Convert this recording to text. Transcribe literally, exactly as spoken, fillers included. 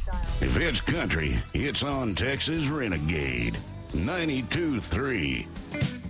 If it's country, it's on Texas Renegade ninety-two point three.